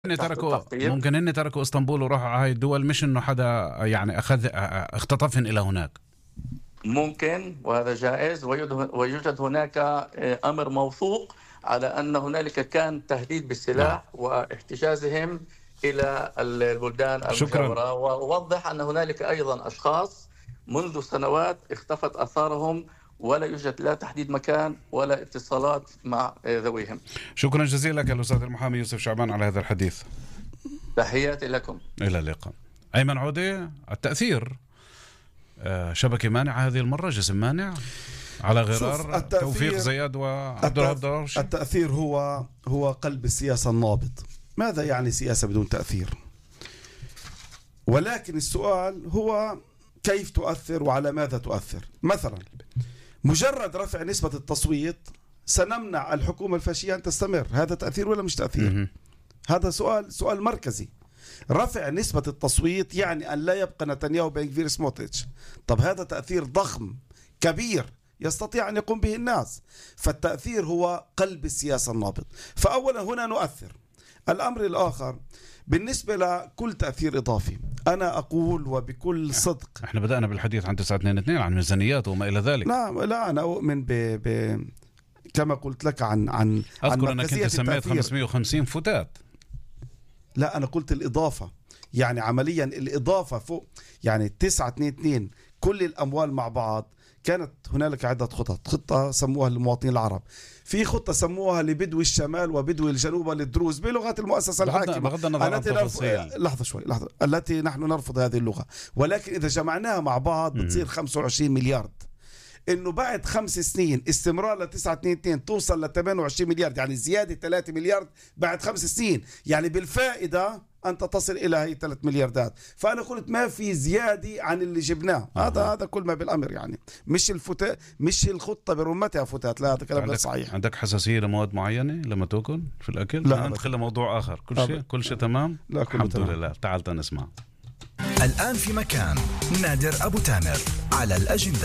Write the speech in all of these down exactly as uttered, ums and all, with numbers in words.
إن تحت تركوا التغطية. ممكن إن تركوا اسطنبول وراحوا على هاي الدول، مش إنه حدا يعني أخذ اختطفهم إلى هناك. ممكن وهذا جائز، ويوجد هناك أمر موثوق على أن هنالك كان تهديد نعم. بالسلاح واحتجازهم إلى البلدان شكرا. المجاورة. وأوضح أن هنالك أيضا أشخاص منذ سنوات اختفت آثارهم ولا يوجد لا تحديد مكان ولا اتصالات مع ذويهم. شكرا جزيلا لك الأستاذ المحامي يوسف شعبان على هذا الحديث. تحياتي لكم. إلى اللقاء. أيمن عودة، التأثير شبكة مانعة هذه المرة، جسم مانع على غرار توفيق زياد وعبد الوهاب دراوشي. التأثير هو هو قلب السياسة النابض. ماذا يعني سياسة بدون تأثير؟ ولكن السؤال هو كيف تؤثر وعلى ماذا تؤثر. مثلا مجرد رفع نسبة التصويت سنمنع الحكومة الفاشية أن تستمر، هذا تأثير ولا مش تأثير؟ م- هذا سؤال سؤال مركزي. رفع نسبة التصويت يعني أن لا يبقى نتنياهو بن غفير سموتريتش. طب هذا تأثير ضخم كبير يستطيع أن يقوم به الناس. فالتأثير هو قلب السياسة النابض. فأولا هنا نؤثر. الأمر الآخر بالنسبة لكل تأثير إضافي، أنا أقول وبكل صدق، احنا بدأنا بالحديث عن تسعة اثنين اثنين عن ميزانيات وما إلى ذلك. لا لا أنا أؤمن ب... ب... كما قلت لك عن عن أذكر عن أنك أنت سميت خمسمائة وخمسين فتات. لا أنا قلت الإضافة، يعني عمليا الإضافة فوق يعني تسعة اثنين اثنين كل الأموال مع بعض. كانت هنالك عدة خطط. خطة سموها للمواطنين العرب، في خطة سموها لبدوي الشمال وبدوي الجنوب للدروز بلغة المؤسسة الحاكمة. بغض النظر عن تفاصيل. لحظة شوي لحظة. التي نحن نرفض هذه اللغة، ولكن إذا جمعناها مع بعض بتصير خمسة وعشرين مليار. إنه بعد خمس سنين استمرار لتسعة اثنين اثنين توصل لثمانية وعشرين مليار، يعني زيادة ثلاثة مليار بعد خمس سنين، يعني بالفائدة أنت تصل إلى هي ثلاث ملياردات. فأنا قلت ما في زيادة عن اللي جبناه. أه. هذا هذا كل ما بالأمر، يعني مش الفتاة مش الخطة برمتها فتات. لا هذا كلام غير صحيح. عندك حساسية لمواد معينة لما تأكل في الأكل؟ لا ندخل لموضوع آخر. كل شيء كل شيء تمام. لا الحمد تمام. لله. تعال تنسمع. الآن في مكان نادر أبو تامر على الأجندة.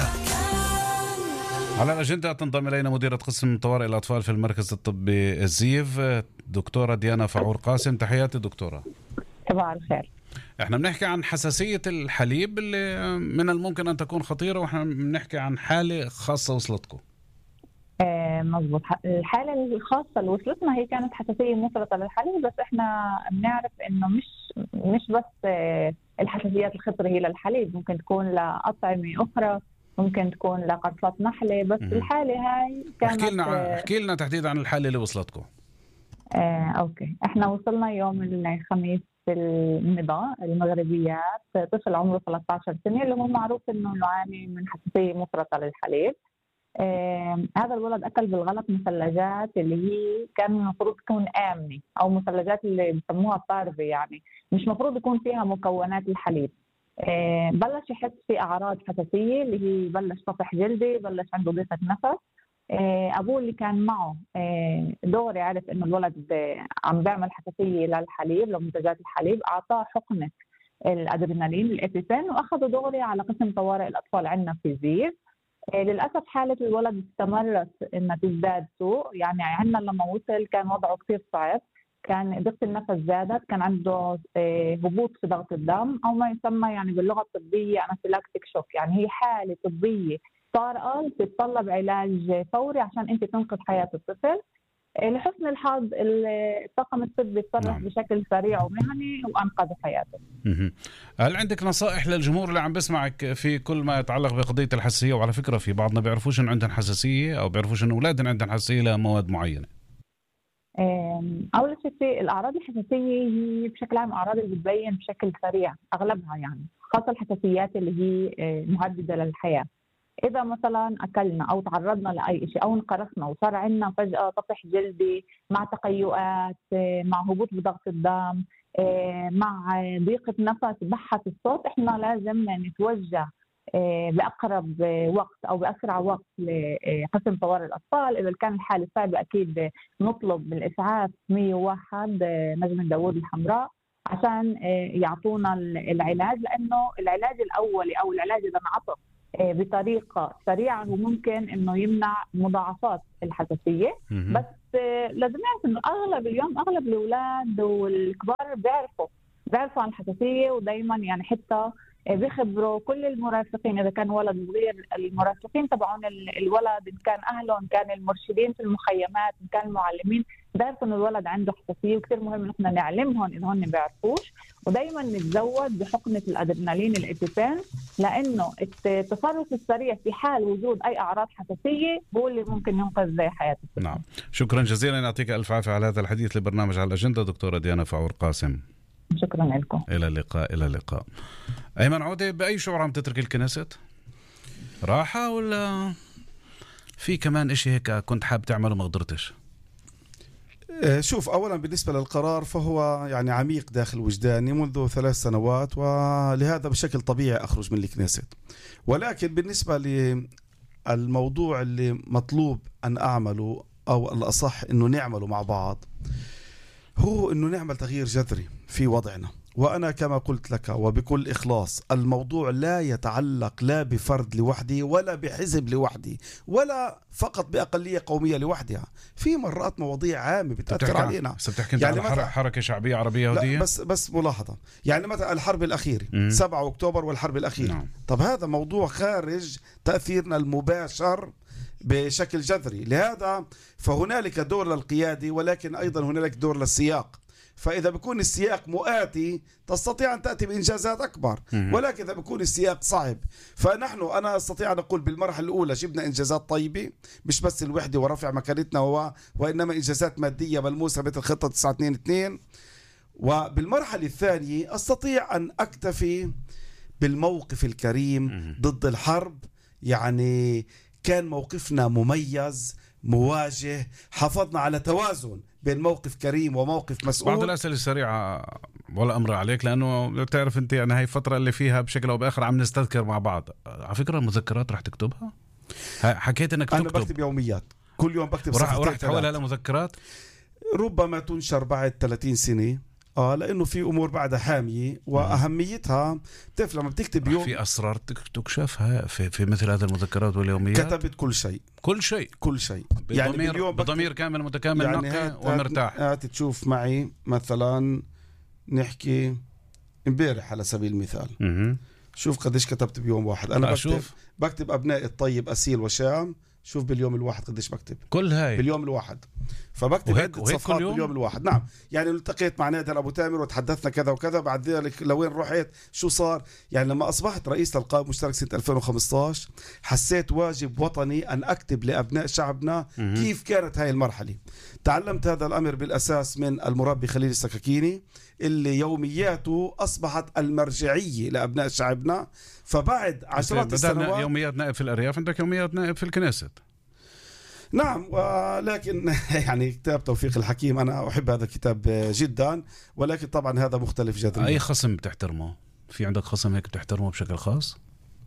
على الأجندة تنضم إلينا مديرة قسم طوارئ الأطفال في المركز الطبي الزيف، دكتورة ديانا فعور قاسم. تحياتي دكتورة. صباح الخير. احنا بنحكي عن حساسية الحليب اللي من الممكن أن تكون خطيرة، واحنا بنحكي عن حالة خاصة وصلتكم. آه مظبوط. الحالة الخاصة اللي وصلتنا هي كانت حساسية مفرطة للحليب، بس احنا بنعرف انه مش مش بس آه الحساسيات الخطرة هي للحليب، ممكن تكون لأطعمة أخرى، ممكن تكون لقرصات نحلة. بس م- الحالة هاي كانت احكي لنا احكي لنا تحديدا عن الحالة اللي وصلتكم. آه أوكي. احنا وصلنا يوم الخميس المضى المغربيات طفل عمره ثلاثة عشر سنة اللي هو معروف انه يعاني من حساسية مفرطة للحليب. آه هذا الولد أكل بالغلط مثلجات اللي هي كان المفروض تكون آمنة، أو مثلجات اللي بسموها طاربة، يعني مش مفروض يكون فيها مكونات الحليب. آه بلش يحس في أعراض حساسية اللي هي بلش طفح جلدي، بلش عنده ضيقة نفس. آه أبوه اللي كان معه آه دوري عرف إنه الولد آه عم بيعمل حساسية للحليب لمنتجات الحليب، أعطاه حقنة الأدرينالين الإبيبين وأخذوا دوري على قسم طوارئ الأطفال عندنا في زيف. آه للأسف حالة الولد استمرت إنها تزداد سوء، يعني عندنا لما وصل كان وضعه كتير صعب، كان ضغط النفس زادت، كان عنده هبوط في ضغط الدم أو ما يسمى يعني باللغة الطبية أنافيلاكتيك شوك، يعني هي حالة طبية طارئة تتطلب علاج فوري عشان أنت تنقذ حياة الطفل. لحسن الحظ الطاقم الطبي اتصرف نعم. بشكل سريع ومهني وأنقذ حياته. هل عندك نصائح للجمهور اللي عم بسمعك في كل ما يتعلق بقضية الحساسية؟ وعلى فكرة في بعضنا بيعرفوش إنه عندهم حساسية أو بيعرفوش إنه أولادهم عندهم حساسية لمواد معينة. أول شيء الأعراض الحساسية هي بشكل عام أعراض اللي بتبين بشكل سريع أغلبها، يعني خاصة الحساسيات اللي هي مهددة للحياة. إذا مثلا أكلنا أو تعرضنا لأي شيء أو انقرصنا وصار عندنا فجأة طفح جلدي مع تقيؤات مع هبوط بضغط الدم مع ضيقة نفس بحة الصوت، إحنا لازم نتوجه بأقرب وقت أو بأسرع وقت لقسم طوارئ الأطفال. إذا كان الحالة صعبة أكيد نطلب بالإسعاف مية وواحد نجمة داوود الحمراء عشان يعطونا العلاج، لأنه العلاج الأولي أو العلاج إذا انعطف بطريقة سريعة وممكن إنه يمنع مضاعفات الحساسية. بس لازم نعرف إنه أغلب اليوم أغلب الأولاد والكبار بيعرفوا بيعرفوا عن الحساسية، ودايما يعني حتى بيخبروا كل المرافقين إذا كان ولد صغير، المرافقين تبعون الولد إن كان أهله إن كان المرشدين في المخيمات إن كان المعلمين بيعرفوا إن الولد عنده حساسية، وكثير مهم إن إحنا نعلمهم إذا هن بيعرفوش. ودايما نتزود بحقنة الأدرينالين الإبيبين، لأنه التصرف السريع في حال وجود أي أعراض حساسية هو اللي ممكن ينقذ حياة الطفل. نعم، شكرا جزيلا، يعطيك ألف عافية على هذا الحديث لبرنامج على الأجندة دكتورة ديانا فاعور قاسم. شكرا لكم. إلى اللقاء. إلى اللقاء. أيمن عودة، بأي شعور عم تترك الكنيسة؟ راحة ولا في كمان إشي هيك كنت حاب تعمله ما قدرتش؟ شوف، أولا بالنسبة للقرار فهو يعني عميق داخل وجداني منذ ثلاث سنوات، ولهذا بشكل طبيعي أخرج من الكنيسة. ولكن بالنسبة للموضوع اللي مطلوب أن أعمله أو الأصح أنه نعمله مع بعض، هو أنه نعمل تغيير جذري في وضعنا. وأنا كما قلت لك وبكل إخلاص، الموضوع لا يتعلق لا بفرد لوحده ولا بحزب لوحده ولا فقط بأقلية قومية لوحدها. في مرات مواضيع عامة بتأثر علينا. يعني مثلا حركة شعبية عربية يهودية، بس بس ملاحظة، يعني مثلا الحرب الأخيرة سبعة أكتوبر والحرب الأخيرة. نعم. طب هذا موضوع خارج تأثيرنا المباشر بشكل جذري، لهذا فهنالك دور للقيادة، ولكن أيضا هنالك دور للسياق. فإذا بيكون السياق مؤاتي تستطيع أن تأتي بإنجازات أكبر، ولكن إذا بيكون السياق صعب، فنحن أنا أستطيع أن أقول بالمرحلة الأولى جبنا إنجازات طيبة، مش بس الوحدة ورفع مكانتنا و... وإنما إنجازات مادية ملموسة مثل خطة تسعة اثنين اثنين. وبالمرحلة الثانية أستطيع أن أكتفي بالموقف الكريم ضد الحرب. يعني كان موقفنا مميز مواجه، حافظنا على توازن بين موقف كريم وموقف مسؤول. بعض الأسئلة السريعة ولا أمر عليك، لأنه تعرف أنت يعني هاي الفترة اللي فيها بشكل أو بآخر عم نستذكر مع بعض. على فكرة المذكرات رح تكتبها؟ حكيت أنك أنا تكتب. بكتب يوميات كل يوم، بكتب صفحتين ورح تحولها لمذكرات ربما تنشر بعد ثلاثين سنة. آه لأنه في أمور بعدها حامية وأهميتها. بتعرف لما بتكتب يوم في أسرار تكشفها في, في مثل هذه المذكرات واليوميات. كتبت كل شيء كل شيء كل شيء يعني بضمير, بضمير كامل متكامل يعني نقي ومرتاح. هات تشوف معي مثلا نحكي امبارح على سبيل المثال. م- شوف قديش كتبت بيوم واحد. أنا بكتب, بكتب أبناء الطيب أسيل وشام. شوف باليوم الواحد قديش بكتب كل هاي باليوم الواحد، فبكتب عدة صفحات باليوم الواحد. نعم، يعني التقيت مع نادر أبو تامر وتحدثنا كذا وكذا، بعد ذلك لوين رحت شو صار. يعني لما أصبحت رئيس للقائمة المشترك سنة ألفين وخمسة عشر حسيت واجب وطني أن أكتب لأبناء شعبنا م- كيف كانت هاي المرحلة. تعلمت هذا الأمر بالأساس من المربي خليل السكاكيني اللي يومياته أصبحت المرجعية لأبناء شعبنا. فبعد عشرات السنوات يوميات نائب في الأرياف، عندك يوميات نائب في الكنيسة. نعم، ولكن يعني كتاب توفيق الحكيم أنا أحب هذا الكتاب جدا، ولكن طبعا هذا مختلف جدا. أي خصم بتحترمه؟ في عندك خصم هيك بتحترمه بشكل خاص؟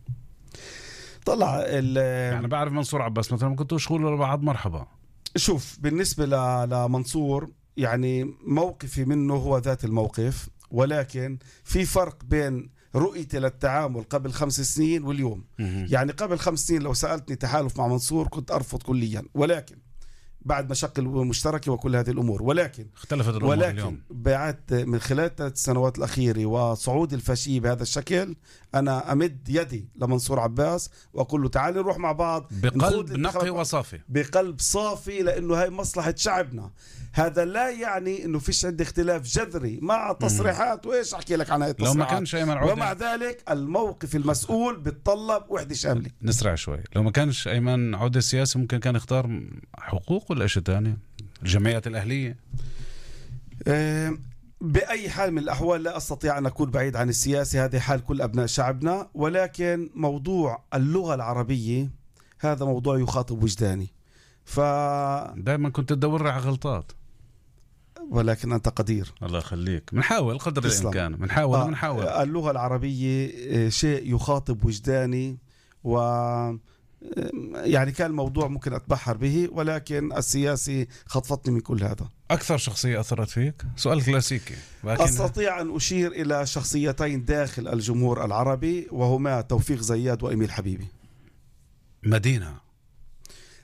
طلع يعني بعرف منصور عباس مثلا كنت أشغل بعض مرحبا. شوف بالنسبة لمنصور يعني موقفي منه هو ذات الموقف، ولكن في فرق بين رؤيتي للتعامل قبل خمس سنين واليوم. يعني قبل خمس سنين لو سألتني تحالف مع منصور كنت أرفض كليا، ولكن بعد مشاكل المشتركة وكل هذه الأمور، ولكن اختلفت الأمور ولكن اليوم. بعد من خلال ثلاث سنوات الأخيرة وصعود الفاشية بهذا الشكل، أنا أمد يدي لمنصور عباس وأقول له تعال نروح مع بعض بقلب نقي وصافي، بقلب صافي، لأنه هاي مصلحة شعبنا. هذا لا يعني انه فيش عندي اختلاف جذري مع تصريحات وايش احكي لك عن هاي التصريحات. لو ما كانش ايمن عودة، ومع ذلك الموقف المسؤول بتطلب وحده شامله. نسرع شوي، لو ما كانش ايمن عودة السياسي ممكن كان يختار حقوق ولا شيء ثاني، الجمعيات الاهليه. أه باي حال من الاحوال لا استطيع ان اكون بعيد عن السياسه، هذه حال كل ابناء شعبنا، ولكن موضوع اللغه العربيه هذا موضوع يخاطب وجداني. ف دائما كنت تدور على غلطات، ولكن أنت قدير. الله يخليك، بنحاول قدر الإمكان، بنحاول آه بنحاول. اللغة العربية شيء يخاطب وجداني، و يعني كان الموضوع ممكن أتبحر به، ولكن السياسي خطفتني من كل هذا. أكثر شخصية أثرت فيك؟ سؤال كلاسيكي. أستطيع أن أشير إلى شخصيتين داخل الجمهور العربي، وهما توفيق زياد وإميل حبيبي. مدينة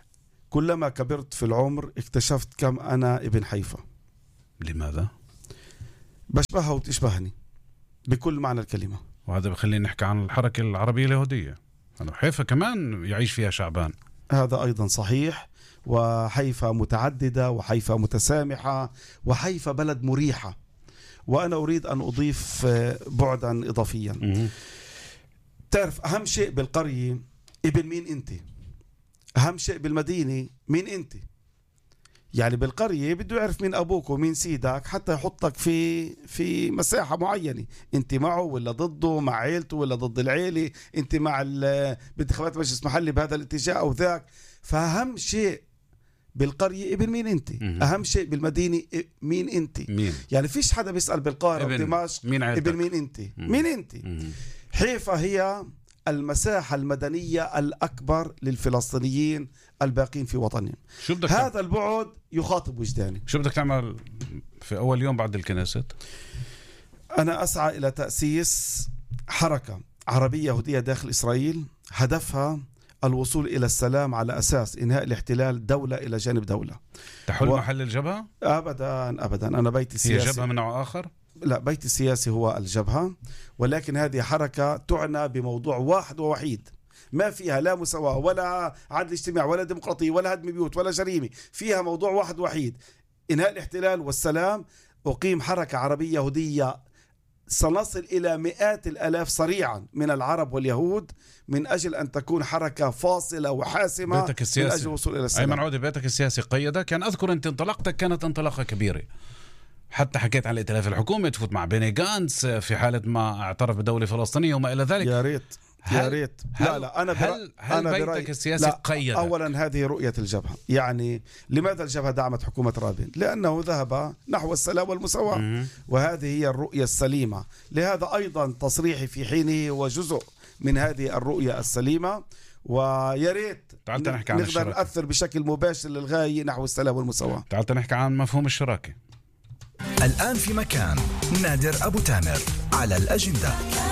كلما كبرت في العمر اكتشفت كم أنا ابن حيفا. لماذا؟ بشبهها وتشبهني بكل معنى الكلمة. وهذا بخلينا نحكي عن الحركة العربية اليهودية، أنا حيفا كمان يعيش فيها شعبان. هذا أيضا صحيح، وحيفا متعددة وحيفا متسامحة وحيفا بلد مريحة. وأنا أريد أن أضيف بعدا إضافيا. م- تعرف أهم شيء بالقرية ابن مين أنت، أهم شيء بالمدينة مين أنت. يعني بالقرية بده يعرف مين أبوك ومين سيدك حتى يحطك في في مساحة معينة، أنت معه ولا ضده، مع عيلته ولا ضد العيلة، أنت مع بانتخابات مجلس محلي بهذا الاتجاه أو ذاك. فأهم شيء بالقرية ابن مين أنت، أهم شيء بالمدينة مين أنت. مين؟ يعني فيش حدا بيسأل بالقاهرة ودمشق مين ابن مين أنت. مم. مين أنت. مم. حيفا هي المساحة المدنية الأكبر للفلسطينيين الباقين في وطنهم. شو بدك هذا تعمل؟ البعد يخاطب وجداني. شو بدك تعمل في أول يوم بعد الكنيسة؟ أنا أسعى إلى تأسيس حركة عربية يهودية داخل إسرائيل هدفها الوصول إلى السلام على أساس إنهاء الاحتلال دولة إلى جانب دولة. تحل و... محل الجبهة؟ أبدا أبدا. أنا بيتي السياسي هي جبهة من نوع آخر؟ لا، بيتي السياسي هو الجبهة، ولكن هذه حركة تعنى بموضوع واحد ووحيد، ما فيها لا مساواة ولا عدل اجتماعي ولا ديمقراطية ولا هدم بيوت ولا جريمة، فيها موضوع واحد وحيد: إنهاء الاحتلال والسلام. أقيم حركة عربية يهودية سنصل إلى مئات الآلاف صريعا من العرب واليهود من أجل أن تكون حركة فاصلة وحاسمة بيتك السياسي. من أجل الوصول إلى السلام. أيمن عودة، بيتك السياسي قيدك؟ كان أذكر أنت انطلاقتك كانت انطلاقة كبيرة، حتى حكيت عن الائتلاف الحكومي، تفوت مع بيني غانتس في حالة ما اعترف بدولة فلسطينية وما إلى ذلك. يا ريت يا ريت. لا لا أنا برا... هل, هل أنا بيتك برأي... السياسي قيدك؟ أولا هذه رؤية الجبهة. يعني لماذا الجبهة دعمت حكومة رابين؟ لأنه ذهب نحو السلام والمساواة، م- وهذه هي الرؤية السليمة. لهذا أيضا تصريحي في حينه هو جزء من هذه الرؤية السليمة، ويا ريت نقدر نأثر بشكل مباشر للغاية نحو السلام والمساواة. تعال نحكي عن مفهوم الشراكة. الآن في مكان نادر أبو تامر على الأجندة.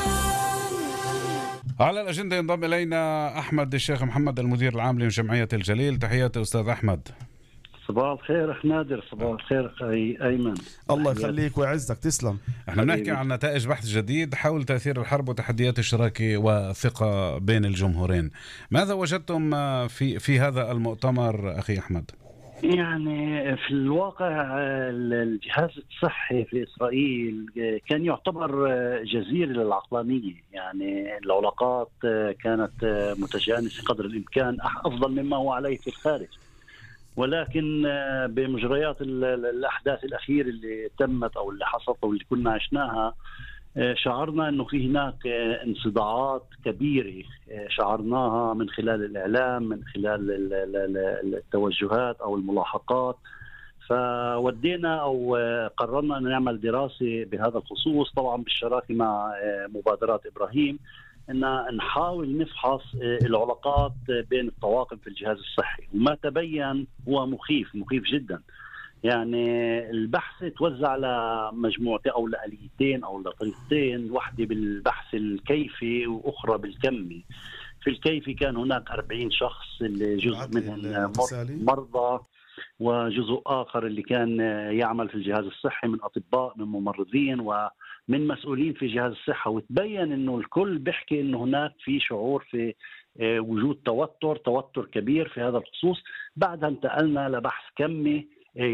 على الأجندة ينضم إلينا أحمد الشيخ محمد المدير العام لجمعية الجليل. تحياتي أستاذ أحمد. صباح الخير أخ نادر. صباح الخير أخي أيمن. الله يخليك ويعزك. تسلم. احنا بنحكي عن نتائج بحث جديد حول تأثير الحرب وتحديات الشراكة والثقة بين الجمهورين. ماذا وجدتم في في هذا المؤتمر أخي أحمد؟ يعني في الواقع الجهاز الصحي في إسرائيل كان يعتبر جزيرة للعقلانية. يعني العلاقات كانت متجانسة قدر الإمكان، أفضل مما هو عليه في الخارج. ولكن بمجريات الأحداث الأخيرة اللي تمت أو اللي حصلت أو اللي كنا عشناها، شعرنا أنه في هناك انصداعات كبيرة شعرناها من خلال الإعلام، من خلال التوجهات أو الملاحقات. فودينا أو قررنا أن نعمل دراسة بهذا الخصوص، طبعا بالشراكة مع مبادرات إبراهيم، أن نحاول نفحص العلاقات بين الطواقم في الجهاز الصحي. وما تبين هو مخيف مخيف جدا. يعني البحث توزع على مجموعتين أو لآليتين أو لطريقتين، واحدة بالبحث الكيفي وأخرى بالكمي. في الكيفي كان هناك أربعين شخص اللي جزء منهم مرضى، وجزء آخر اللي كان يعمل في الجهاز الصحي من أطباء، من ممرضين، ومن مسؤولين في جهاز الصحة. وتبين أنه الكل بيحكي أنه هناك في شعور في وجود توتر توتر كبير في هذا الخصوص. بعدها انتقلنا لبحث كمي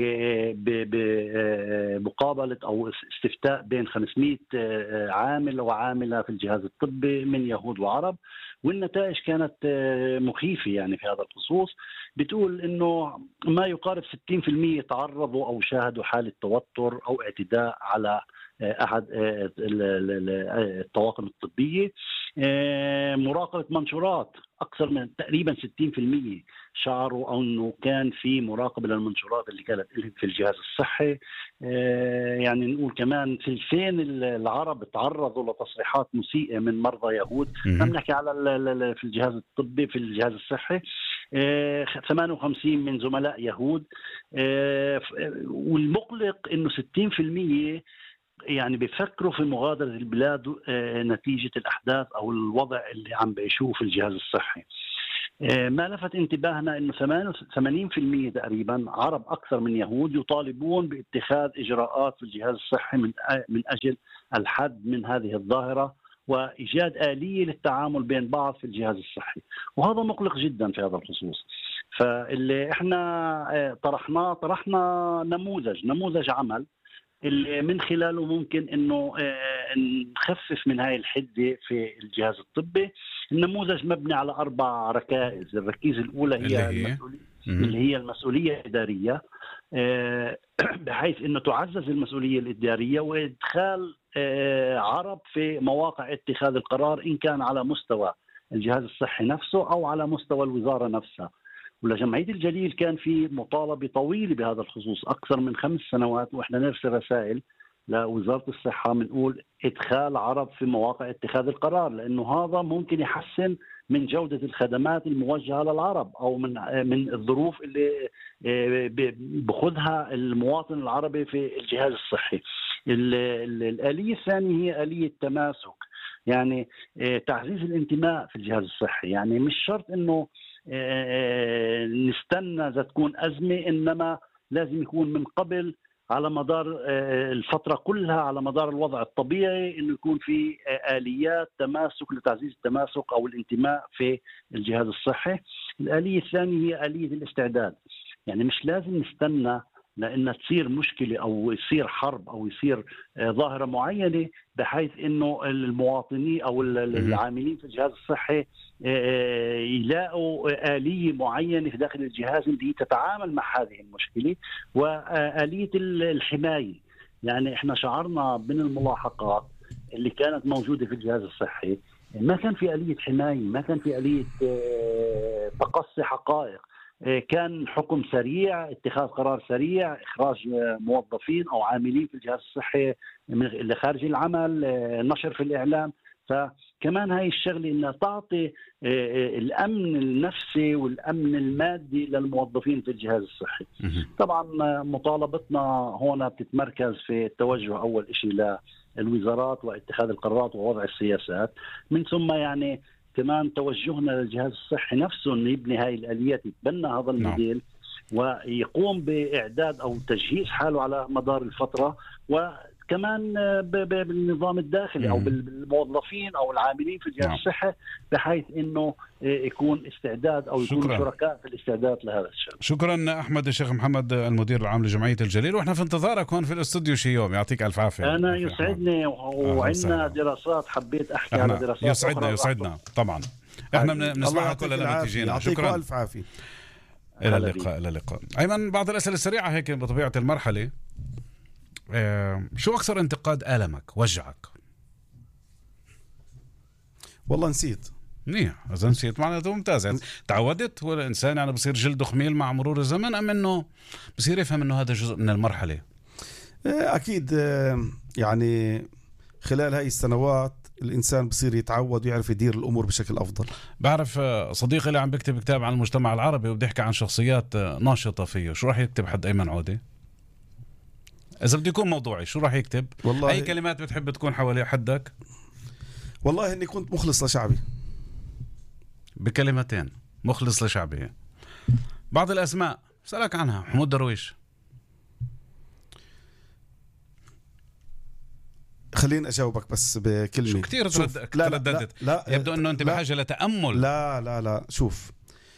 بمقابلة أو استفتاء بين خمسمائة عامل وعاملة في الجهاز الطبي من يهود وعرب، والنتائج كانت مخيفة. يعني في هذا الخصوص بتقول إنه ما يقارب ستين بالمئة تعرضوا أو شاهدوا حالة توتر أو اعتداء على أحد الطواقم الطبية. مراقبة منشورات أكثر من تقريبا ستين بالمئة شعروا أنه كان في مراقبة للمنشورات اللي كانت في الجهاز الصحي. يعني نقول كمان ثلثين العرب تعرضوا لتصريحات مسيئة من مرضى يهود. نحكي على في الجهاز الطبي في الجهاز الصحي ثمانية وخمسين من زملاء يهود. والمقلق أنه ستين بالمئة يعني بيفكروا في مغادرة البلاد نتيجة الأحداث أو الوضع اللي عم بيعيشوه في الجهاز الصحي. ما لفت انتباهنا أنه ثمانين بالمئة تقريبا عرب أكثر من يهود يطالبون باتخاذ إجراءات في الجهاز الصحي من من أجل الحد من هذه الظاهرة وإيجاد آلية للتعامل بين بعض في الجهاز الصحي، وهذا مقلق جدا في هذا الخصوص. فاللي احنا طرحناه طرحنا نموذج نموذج عمل اللي من خلاله ممكن انه نخفف من هاي الحده في الجهاز الطبي. النموذج مبني على اربع ركائز. الركيزه الاولى هي, اللي هي المسؤوليه اللي هي المسؤوليه الاداريه، بحيث انه تعزز المسؤوليه الاداريه وادخال عرب في مواقع اتخاذ القرار ان كان على مستوى الجهاز الصحي نفسه او على مستوى الوزاره نفسها. ولجمعية الجليل كان في مطالبة طويلة بهذا الخصوص أكثر من خمس سنوات، وإحنا نرسل رسائل لوزارة الصحة بنقول إدخال عرب في مواقع اتخاذ القرار، لأنه هذا ممكن يحسن من جودة الخدمات الموجهة للعرب أو من من الظروف اللي بخذها المواطن العربي في الجهاز الصحي. الآلية الثانية هي آلية تماسك، يعني تعزيز الانتماء في الجهاز الصحي. يعني مش شرط إنه نستنى إذا تكون أزمة، إنما لازم يكون من قبل على مدار الفترة كلها على مدار الوضع الطبيعي إنه يكون في آليات تماسك لتعزيز التماسك أو الانتماء في الجهاز الصحي. الآلية الثانية هي آلية الاستعداد، يعني مش لازم نستنى لأن تصير مشكلة أو يصير حرب أو يصير ظاهرة معينة بحيث إنه المواطنين أو العاملين في الجهاز الصحي يلاقوا آلية معينة في داخل الجهاز اللي تتعامل مع هذه المشكلة. وآلية الحماية، يعني إحنا شعرنا من الملاحقات اللي كانت موجودة في الجهاز الصحي ما كان في آلية حماية، ما كان في آلية تقصي حقائق، كان حكم سريع، اتخاذ قرار سريع، إخراج موظفين أو عاملين في الجهاز الصحي اللي خارج العمل، نشر في الإعلام. فكمان هاي الشغلة إنها تعطي الأمن النفسي والأمن المادي للموظفين في الجهاز الصحي. طبعا مطالبتنا هنا بتتمركز في التوجه أول إشي للوزارات واتخاذ القرارات ووضع السياسات، من ثم يعني كمان توجهنا للجهاز الصحي نفسه انه يبني هاي الآليات، يتبنى هذا الموديل ويقوم بإعداد أو تجهيز حاله على مدار الفترة، وكمان بالنظام الداخلي أو بالموظفين أو العاملين في الجهاز الصحي بحيث أنه يكون استعداد أو يكون شكرا. شركاء في الاستعداد لهذا الشيء. شكرا أحمد الشيخ محمد المدير العام لجمعية الجليل، وإحنا في انتظارك هون في الاستوديو شي يوم. يعطيك ألف عافية. أنا يسعدني وعندنا دراسات حبيت أحكي على دراسات يسعدنا يسعدنا طبعا احنا بنسمعها كلها لما تجينا. شكرا ألف عافية. إلى اللقاء. إلى اللقاء. أيمن، بعض الأسئلة السريعة هيك بطبيعة المرحلة. اه شو أكثر انتقاد ألمك وجعك؟ والله نسيت. منيح، إذا نسيت معناته ممتاز. يعني تعودت ولا إنسان يعني بصير جلده خميل مع مرور الزمن، أم إنه بصير يفهم إنه هذا جزء من المرحلة؟ أكيد يعني خلال هاي السنوات الإنسان بصير يتعود ويعرف يدير الأمور بشكل أفضل. بعرف صديقي اللي عم بيكتب كتاب عن المجتمع العربي وبدي عن شخصيات ناشطة فيه، شو راح يكتب حد أيمن عودة؟ إذا بدي يكون موضوعي شو راح يكتب؟ والله أي كلمات بتحب تكون حوالي حدك؟ والله إني كنت مخلص لشعبي. بكلمتين، مخلص لشعبي. بعض الأسماء سألك عنها، محمود درويش. خليني أجاوبك بس بكلمة. شو كتير ترددت. لا, لا, لا, لا يبدو أنه أنت بحاجة لتأمل. لا لا لا شوف،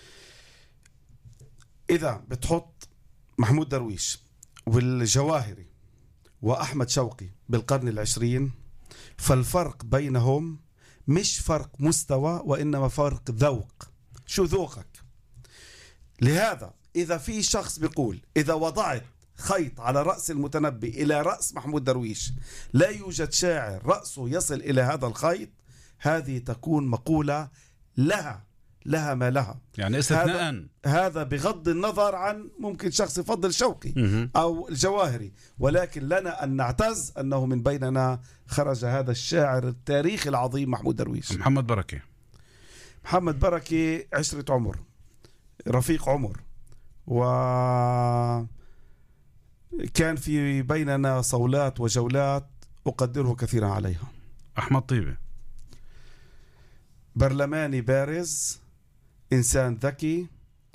إذا بتحط محمود درويش والجواهري وأحمد شوقي بالقرن العشرين، فالفرق بينهم مش فرق مستوى وإنما فرق ذوق. شو ذوقك؟ لهذا إذا في شخص بيقول إذا وضعت خيط على رأس المتنبي إلى رأس محمود درويش لا يوجد شاعر رأسه يصل إلى هذا الخيط، هذه تكون مقولة لها لها ما لها، يعني استثناء. هذا, هذا بغض النظر عن ممكن شخص يفضل شوقي أو الجواهري، ولكن لنا أن نعتز أنه من بيننا خرج هذا الشاعر التاريخي العظيم محمود درويش. محمد بركة. محمد بركة عشرة عمر، رفيق عمر، و كان في بيننا صولات وجولات أقدره كثيرا عليها. أحمد طيبة، برلماني بارز، إنسان ذكي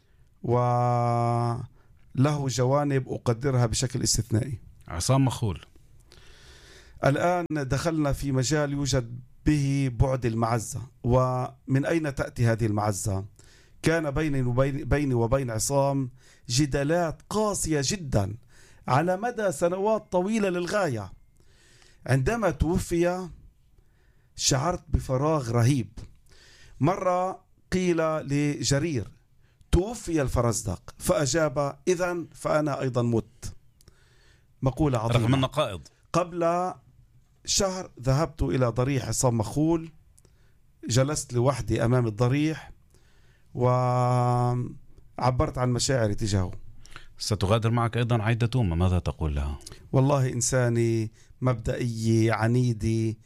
وله جوانب أقدرها بشكل استثنائي. عصام مخول. الآن دخلنا في مجال يوجد به بعد المعزة. ومن أين تأتي هذه المعزة؟ كان بيني وبين, بيني وبين عصام جدالات قاسية جدا على مدى سنوات طويلة للغاية. عندما توفي شعرت بفراغ رهيب. مرة قيل لجرير توفي الفرزدق، فأجاب إذن فأنا أيضا مت. مقولة عظيمة. رغم أنه قائد. قبل شهر ذهبت إلى ضريح عصام مخول، جلست لوحدي أمام الضريح وعبرت عن مشاعري تجاهه. ستغادر معك أيضا عايدة تومة، ماذا تقول لها؟ والله إنساني مبدئي عنيدي،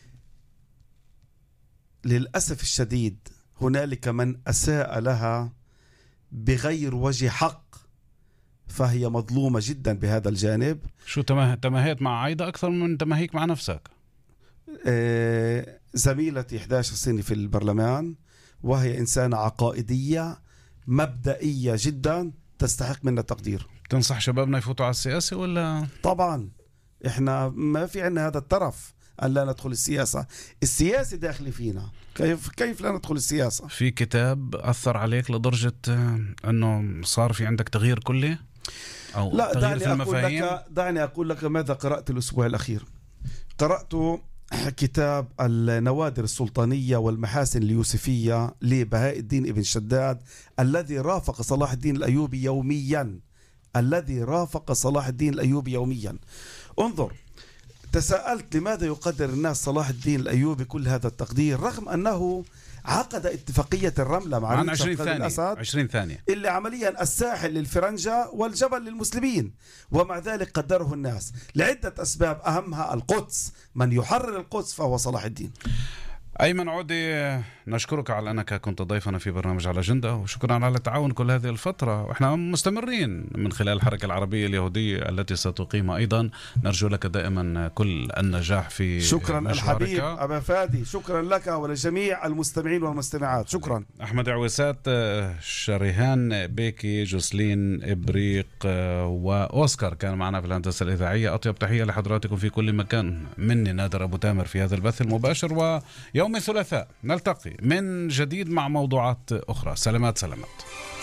للأسف الشديد هنالك من أساء لها بغير وجه حق، فهي مظلومة جدا بهذا الجانب. شو تماهيت مع عايدة أكثر من تماهيك مع نفسك؟ آه زميلتي إحدى عشرة سنة في البرلمان، وهي إنسانة عقائدية مبدئية جدا تستحق منا التقدير. تنصح شبابنا يفوتوا على السياسة ولا؟ طبعا إحنا ما في عنا هذا الترف أن لا ندخل السياسة. السياسة داخل فينا، كيف كيف لا ندخل السياسة؟ في كتاب أثر عليك لدرجة أنه صار في عندك تغيير كلي أو لا، تغيير في دعني أقول المفاهيم؟ لك دعني أقول لك ماذا قرأت الأسبوع الأخير. قرأت كتاب النوادر السلطانية والمحاسن اليوسفية لبهاء الدين ابن شداد، الذي رافق صلاح الدين الأيوبي يوميا الذي رافق صلاح الدين الأيوبي يوميا. انظر، تساءلت لماذا يقدر الناس صلاح الدين الأيوبي كل هذا التقدير رغم أنه عقد اتفاقية الرملة مع عشرين ثانية الأسد عشرين ثانية اللي عمليا الساحل للفرنجة والجبل للمسلمين، ومع ذلك قدره الناس لعدة أسباب أهمها القدس. من يحرر القدس فهو صلاح الدين. أيمن عودي، نشكرك على أنك كنت ضيفنا في برنامج على أجندة، وشكرا على التعاون كل هذه الفترة، وإحنا مستمرين من خلال الحركة العربية اليهودية التي ستقيم أيضا. نرجو لك دائما كل النجاح في شكرا مشوارك. الحبيب أبا فادي، شكرا لك ولجميع المستمعين والمستمعات. شكرا. أحمد عويسات، شريهان بيكي، جوسلين إبريق وأوسكار كان معنا في الهندسة الإذاعية. أطيب تحية لحضراتكم في كل مكان مني نادر أبو تامر في هذا البث المباشر، ويوم الثلاثاء نلتقي من جديد مع موضوعات أخرى. سلامات سلامات.